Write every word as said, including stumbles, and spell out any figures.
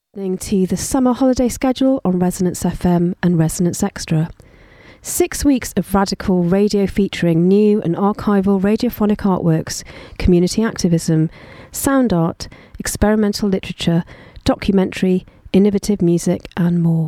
Listening to the summer holiday schedule on Resonance F M and Resonance Extra. Six weeks of radical radio featuring new and archival radiophonic artworks, community activism, sound art, experimental literature, documentary, innovative music and more.